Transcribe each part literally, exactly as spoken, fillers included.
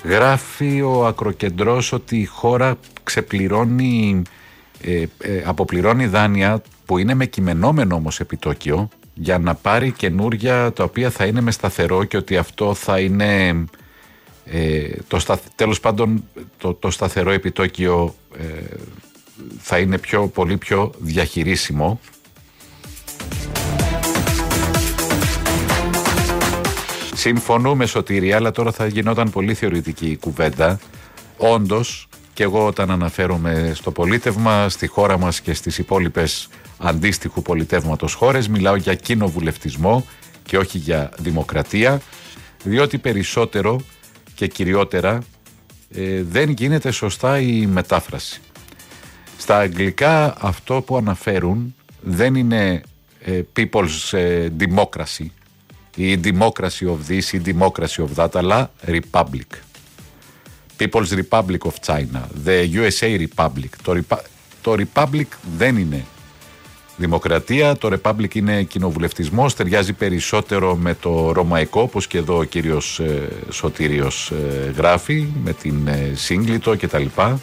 Γράφει ο Ακροκεντρός ότι η χώρα ξεπληρώνει, ε, ε, αποπληρώνει δάνεια που είναι με κειμενόμενο όμως επιτόκιο για να πάρει καινούρια τα οποία θα είναι με σταθερό και ότι αυτό θα είναι ε, το στα, τέλος πάντων το, το σταθερό επιτόκιο ε, θα είναι πιο, πολύ πιο διαχειρίσιμο. Συμφωνούμε, Σωτήρη, αλλά τώρα θα γινόταν πολύ θεωρητική η κουβέντα. Όντως, και εγώ όταν αναφέρομαι στο πολίτευμα, στη χώρα μας και στις υπόλοιπες αντίστοιχου πολιτεύματος χώρες, μιλάω για κοινοβουλευτισμό και όχι για δημοκρατία, διότι περισσότερο και κυριότερα ε, δεν γίνεται σωστά η μετάφραση. Στα αγγλικά αυτό που αναφέρουν δεν είναι ε, people's ε, democracy, η democracy of this, η democracy of that, αλλά republic. People's Republic of China, the γιου ες έι Republic. Το, το republic δεν είναι δημοκρατία, το republic είναι κοινοβουλευτισμός, ταιριάζει περισσότερο με το ρωμαϊκό, όπως και εδώ ο κύριος ε, Σωτήριος ε, γράφει, με την ε, σύγκλιτο κτλ.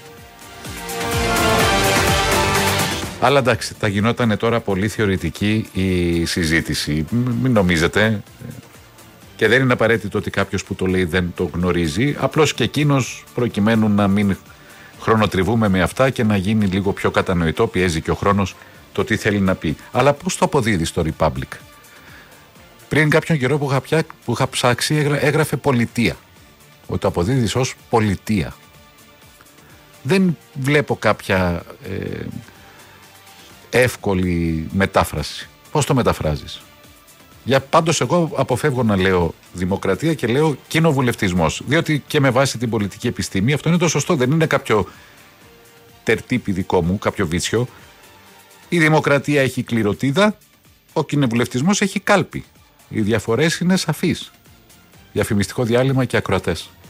Αλλά εντάξει, θα γινόταν τώρα πολύ θεωρητική η συζήτηση. Μην νομίζετε, και δεν είναι απαραίτητο ότι κάποιος που το λέει δεν το γνωρίζει, απλώς και εκείνος προκειμένου να μην χρονοτριβούμε με αυτά και να γίνει λίγο πιο κατανοητό, πιέζει και ο χρόνος το τι θέλει να πει. Αλλά πώς το αποδίδει στο Republic? Πριν κάποιον καιρό που είχα, πια, που είχα ψάξει έγραφε πολιτεία. Ότι το αποδίδεις ως πολιτεία. Δεν βλέπω κάποια ε, εύκολη μετάφραση. Πώς το μεταφράζεις? Για πάντως εγώ αποφεύγω να λέω δημοκρατία και λέω κοινοβουλευτισμός, διότι και με βάση την πολιτική επιστήμη αυτό είναι το σωστό, δεν είναι κάποιο τερτύπι δικό μου, κάποιο βίτσιο. Η δημοκρατία έχει κληροτίδα, ο κοινοβουλευτισμός έχει κάλπη. Οι διαφορές είναι σαφείς. Διαφημιστικό διάλειμμα και ακροατές.